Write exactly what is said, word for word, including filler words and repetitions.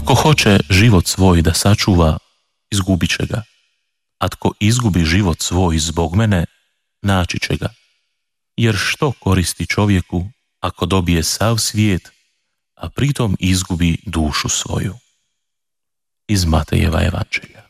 Ko hoće život svoj da sačuva, izgubit će ga. A tko izgubi život svoj zbog mene, naći će ga. Jer što koristi čovjeku ako dobije sav svijet, a pritom izgubi dušu svoju? Iz Matejeva evanđelja.